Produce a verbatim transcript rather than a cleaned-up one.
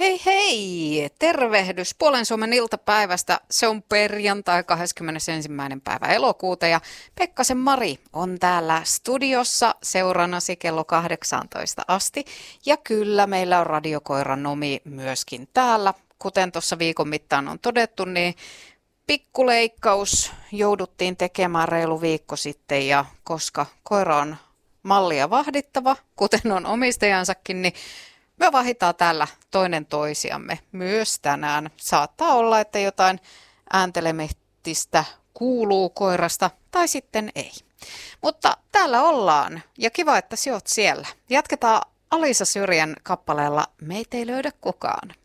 Hei hei! Tervehdys Puolen Suomen iltapäivästä. Se on perjantai kahdeskymmenesensimmäinen päivä elokuuta ja Pekkasen Mari on täällä studiossa seurannasi kello kahdeksantoista asti. Ja kyllä meillä on radiokoiran Nomi myöskin täällä. Kuten tuossa viikon mittaan on todettu, niin pikkuleikkaus jouduttiin tekemään reilu viikko sitten ja koska koira on mallia vahdittava, kuten on omistajansakin, niin me vahitaan täällä toinen toisiamme myös tänään. Saattaa olla, että jotain ääntelemehtistä kuuluu koirasta tai sitten ei. Mutta täällä ollaan ja kiva, että sinä oot siellä. Jatketaan Alisa Syrjän kappaleella Meitä ei löydä kukaan.